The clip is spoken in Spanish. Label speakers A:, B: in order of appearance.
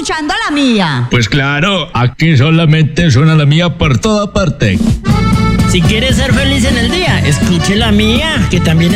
A: escuchando La Mía.
B: Pues claro, aquí solamente suena La Mía por toda parte.
C: Si quieres ser feliz en el día, escuche La Mía, que también